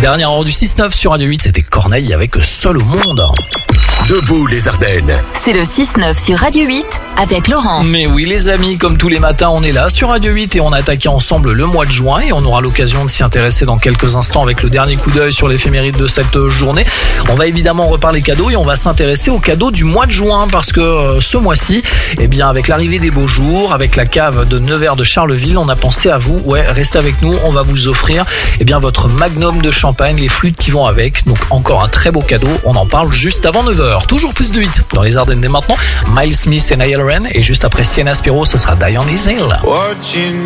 Dernière heure du 6-9 sur Radio 8, c'était Corneille avec Seul au monde. Debout les Ardennes. C'est le 6-9 sur Radio 8 avec Laurent. Mais oui les amis, comme tous les matins, on est là sur Radio 8 et on a attaqué ensemble le mois de juin et on aura l'occasion de s'y intéresser dans quelques instants avec le dernier coup d'œil sur l'éphéméride de cette journée. On va évidemment reparler cadeaux et on va s'intéresser aux cadeaux du mois de juin parce que ce mois-ci, eh bien avec l'arrivée des beaux jours, avec la cave de Nevers de Charleville, on a pensé à vous. Ouais, restez avec nous, on va vous offrir eh bien votre magnum de champagne, les flûtes qui vont avec. Donc encore un très beau cadeau, on en parle juste avant 9h. Toujours plus de 8 dans les Ardennes dès maintenant. Miles Smith et Niall Horan et juste après Sienna Spiro, ce sera Diane Ezel.